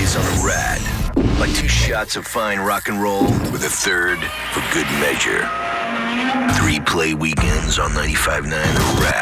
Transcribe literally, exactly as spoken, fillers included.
Mondays on the Rad. Like two shots of fine rock and roll with a third for good measure. Three play weekends on ninety-five point nine The Rad.